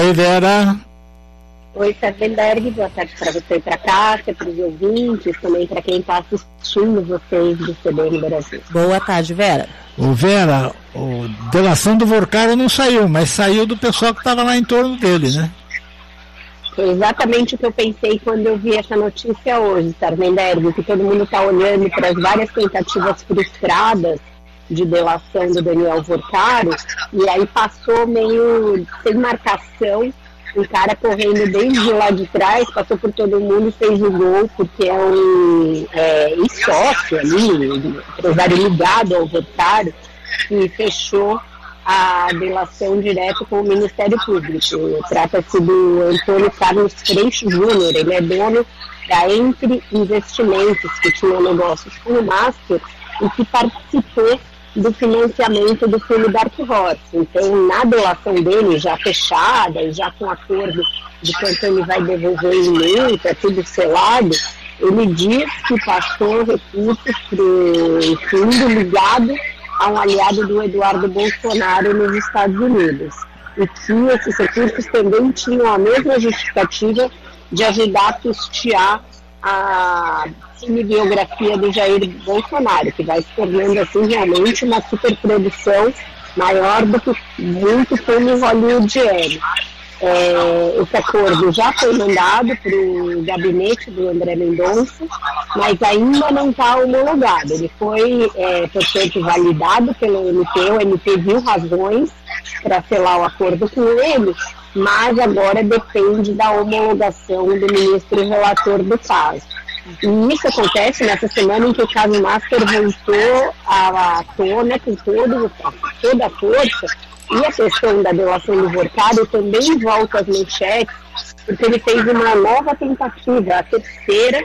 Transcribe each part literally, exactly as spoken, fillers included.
aí, Vera. Oi, Sardenberg, boa tarde para você e para Cássia, para os ouvintes, também para quem está assistindo vocês do C B N Brasil. Boa tarde, Vera. Ô Vera, a delação do Vorcaro não saiu, mas saiu do pessoal que estava lá em torno dele, né? Foi exatamente o que eu pensei quando eu vi essa notícia hoje, Sardenberg, que todo mundo está olhando para as várias tentativas frustradas de delação do Daniel Vorcaro, e aí passou meio sem marcação, um cara correndo desde lá de trás, passou por todo mundo e fez o gol, porque é um é, sócio ali, um empresário ligado ao Vorcaro, que fechou a delação direto com o Ministério Público. Trata-se do Antônio Carlos Freixo Júnior, ele é dono da Entre Investimentos, que tinha negócios com o Master e que participou do financiamento do filme Dark Horse. Então, na delação dele, já fechada e já com acordo de quanto ele vai devolver em multa, tudo selado, ele diz que passou recursos para o fundo ligado a um aliado do Eduardo Bolsonaro nos Estados Unidos. E que esses recursos também tinham a mesma justificativa de ajudar a custear a cinebiografia do Jair Bolsonaro, que vai se tornando assim realmente uma superprodução maior do que muito filme hollywoodiano. É, esse acordo já foi mandado para o gabinete do André Mendonça, mas ainda não está homologado. Ele foi, é, portanto, validado pelo M P, o M P viu razões para selar o acordo com ele, mas agora depende da homologação do ministro relator do caso. E isso acontece nessa semana em que o caso Master voltou à tona com todo, toda a força, e a questão da delação do Vorcaro também volta às manchetes, porque ele fez uma nova tentativa, a terceira,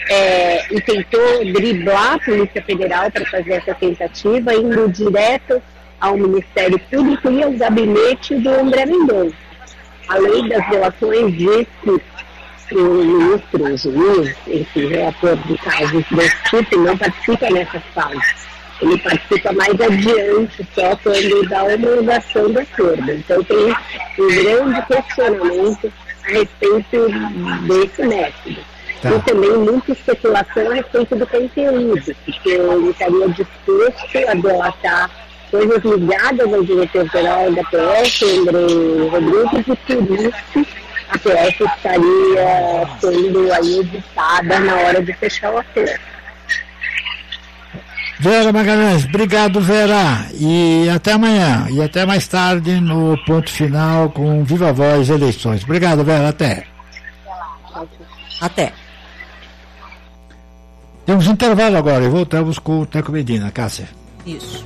é, e tentou driblar a Polícia Federal para fazer essa tentativa, indo direto ao Ministério Público e ao gabinete do André Mendonça. A lei das delações diz que o ministro, o juiz, enfim, relator de casos desse tipo, não participa nessas fases. Ele participa mais adiante, só quando dá a homologação do acordo. Então tem um grande questionamento a respeito desse método. Tá. E também muita especulação a respeito do conteúdo, porque ele estaria disposto a delatar coisas ligadas ao diretor-geral da P F, André Rodrigues, e por isso a P F estaria sendo aí editada na hora de fechar o acordo. Vera Magalhães, obrigado, Vera, e até amanhã, e até mais tarde no Ponto Final com Viva Voz Eleições. Obrigado, Vera, até. Até. Temos intervalo agora e voltamos com o Teco Medina. Cássia. Isso.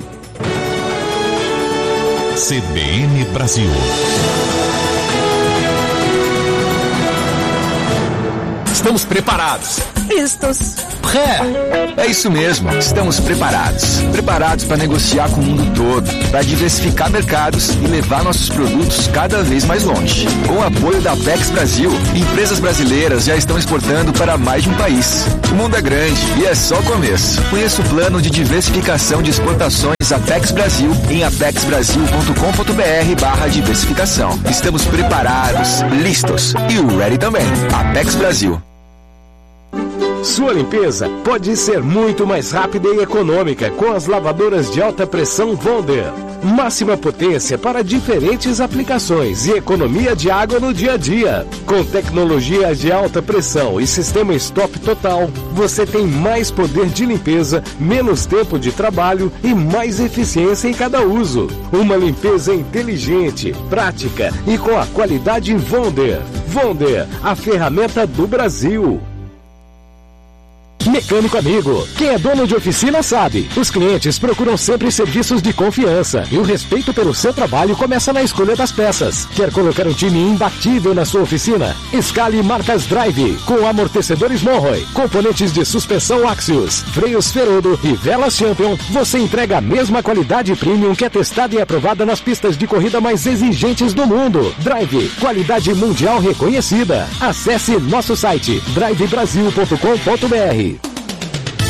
C B N Brasil. Estamos preparados. Listos. É, é isso mesmo. Estamos preparados. Preparados para negociar com o mundo todo, para diversificar mercados e levar nossos produtos cada vez mais longe. Com o apoio da Apex Brasil, empresas brasileiras já estão exportando para mais de um país. O mundo é grande e é só o começo. Conheça o plano de diversificação de exportações Apex Brasil em apexbrasil.com.br barra diversificação. Estamos preparados, listos e o ready também. Apex Brasil. Sua limpeza pode ser muito mais rápida e econômica com as lavadoras de alta pressão Wonder. Máxima potência para diferentes aplicações e economia de água no dia a dia. Com tecnologia de alta pressão e sistema stop total, você tem mais poder de limpeza, menos tempo de trabalho e mais eficiência em cada uso. Uma limpeza inteligente, prática e com a qualidade Wonder. Wonder, a ferramenta do Brasil. Mecânico amigo, quem é dono de oficina sabe, os clientes procuram sempre serviços de confiança e o respeito pelo seu trabalho começa na escolha das peças. Quer colocar um time imbatível na sua oficina? Escale marcas Drive, com amortecedores Monroe, componentes de suspensão Axios, freios Ferodo e velas Champion. Você entrega a mesma qualidade premium que é testada e aprovada nas pistas de corrida mais exigentes do mundo. Drive, qualidade mundial reconhecida. Acesse nosso site drive brasil ponto com ponto br.